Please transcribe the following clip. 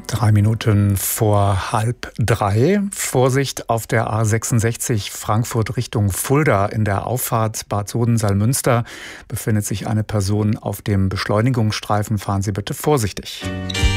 3 Minuten vor 2:30. Vorsicht auf der A66 Frankfurt Richtung Fulda. In der Auffahrt Bad Soden-Salmünster befindet sich eine Person auf dem Beschleunigungsstreifen. Fahren Sie bitte vorsichtig.